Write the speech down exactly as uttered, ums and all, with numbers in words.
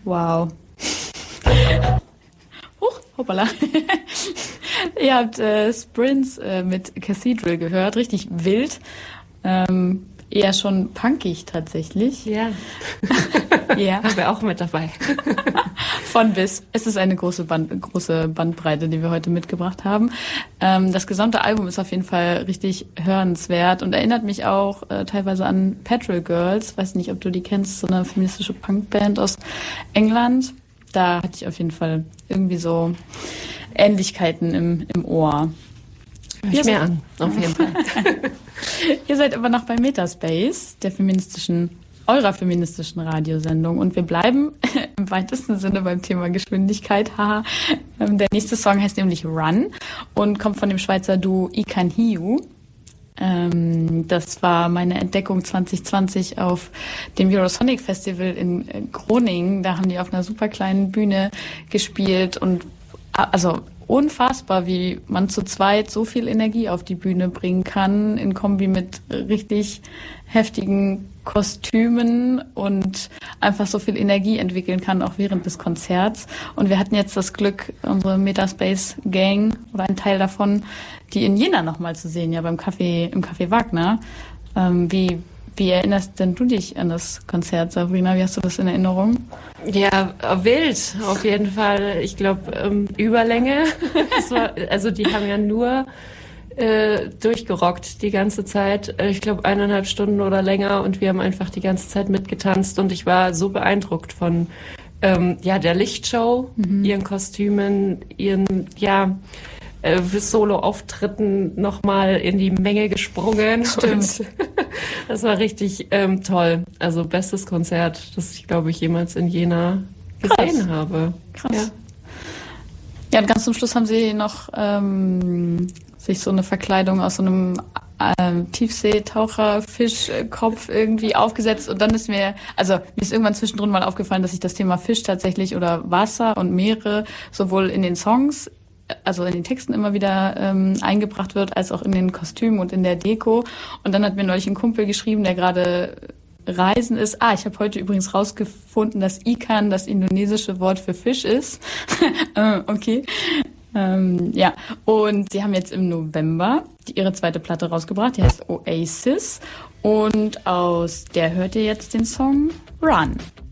Wow. Huch, hoppala. Ihr habt äh, Sprints äh, mit Cathedral gehört, richtig wild. Ähm, eher schon punkig tatsächlich. Ja. Ja. Haben wir auch mit dabei. Von bis. Es ist eine große, Band, große Bandbreite, die wir heute mitgebracht haben. Ähm, das gesamte Album ist auf jeden Fall richtig hörenswert und erinnert mich auch äh, teilweise an Petrol Girls. Weiß nicht, ob du die kennst, so eine feministische Punkband aus England. Da hatte ich auf jeden Fall irgendwie so Ähnlichkeiten im, im Ohr. Hör ich mir an, auf jeden Fall. Ihr seid aber noch bei Metaspace, der feministischen, eurer feministischen Radiosendung. Und wir bleiben im weitesten Sinne beim Thema Geschwindigkeit. Haha. Der nächste Song heißt nämlich Run und kommt von dem Schweizer Duo Ikan Hiu. Ähm, das war meine Entdeckung zwanzig zwanzig auf dem Eurosonic Festival in Groningen. Da haben die auf einer super kleinen Bühne gespielt und also unfassbar, wie man zu zweit so viel Energie auf die Bühne bringen kann, in Kombi mit richtig heftigen Kostümen und einfach so viel Energie entwickeln kann, auch während des Konzerts. Und wir hatten jetzt das Glück, unsere Metaspace Gang oder ein Teil davon, die in Jena nochmal zu sehen, ja beim Café, im Café Wagner. Ähm, wie, wie erinnerst denn du dich an das Konzert, Sabrina? Wie hast du das in Erinnerung? Ja, wild, auf jeden Fall. Ich glaube, ähm, Überlänge. Das war, also die haben ja nur äh, durchgerockt die ganze Zeit. Ich glaube, eineinhalb Stunden oder länger und wir haben einfach die ganze Zeit mitgetanzt und ich war so beeindruckt von ähm, ja der Lichtshow, mhm. ihren Kostümen, ihren ja äh, für Solo-Auftritten nochmal in die Menge gesprungen. Stimmt. Und das war richtig ähm, toll. Also bestes Konzert, das ich, glaube ich, jemals in Jena gesehen Krass. habe. Krass. Ja. Ja, und ganz zum Schluss haben sie noch ähm, sich so eine Verkleidung aus so einem ähm, Tiefseetaucher-Fischkopf irgendwie aufgesetzt. Und dann ist mir, also mir ist irgendwann zwischendrin mal aufgefallen, dass sich das Thema Fisch tatsächlich oder Wasser und Meere sowohl in den Songs, also in den Texten immer wieder ähm, eingebracht wird, als auch in den Kostümen und in der Deko. Und dann hat mir neulich ein Kumpel geschrieben, der gerade Reisen ist. Ah, ich habe heute übrigens rausgefunden, dass Ikan das indonesische Wort für Fisch ist. Okay. Ähm, ja, und sie haben jetzt im November die, ihre zweite Platte rausgebracht, die heißt Oasis. Und aus der hört ihr jetzt den Song Run.